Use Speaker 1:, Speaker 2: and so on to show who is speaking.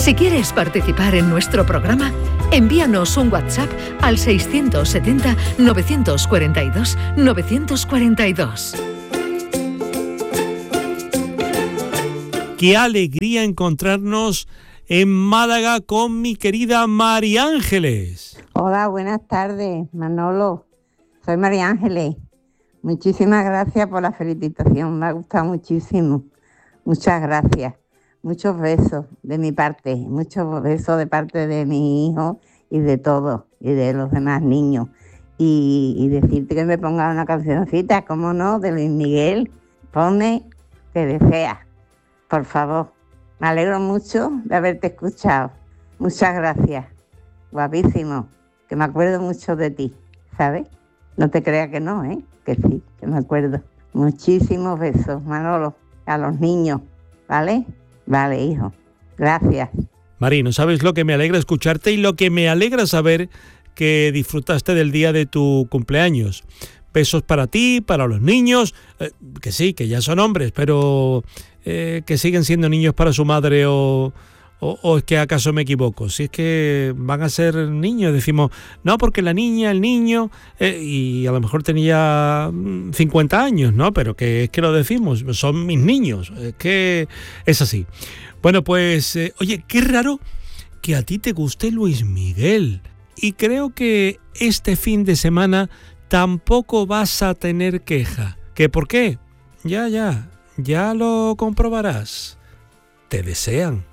Speaker 1: Si quieres participar en nuestro programa, envíanos un WhatsApp al 670-942-942.
Speaker 2: Qué alegría encontrarnos en Málaga con mi querida María Ángeles.
Speaker 3: Hola, buenas tardes, Manolo. Soy María Ángeles. Muchísimas gracias por la felicitación, me ha gustado muchísimo. Muchas gracias. Muchos besos de mi parte, muchos besos de parte de mi hijo y de todos, y de los demás niños. Y decirte que me ponga una cancioncita, ¿cómo no?, de Luis Miguel. Ponme que deseas, por favor. Me alegro mucho de haberte escuchado. Muchas gracias. Guapísimo, que me acuerdo mucho de ti, ¿sabes? No te creas que no, que sí, que me acuerdo. Muchísimos besos, Manolo, a los niños, ¿vale? Vale, hijo. Gracias.
Speaker 2: Mari, no sabes lo que me alegra escucharte y lo que me alegra saber que disfrutaste del día de tu cumpleaños. Besos para ti, para los niños, que sí, que ya son hombres, pero que siguen siendo niños para su madre o es que acaso me equivoco. Si es que van a ser niños, decimos, no, porque la niña, el niño, y a lo mejor tenía 50 años, ¿no? Pero que es que lo decimos, son mis niños, es que es así. Bueno, pues, oye, qué raro que a ti te guste Luis Miguel. Y creo que este fin de semana tampoco vas a tener queja. ¿Qué por qué? Ya lo comprobarás. Te desean.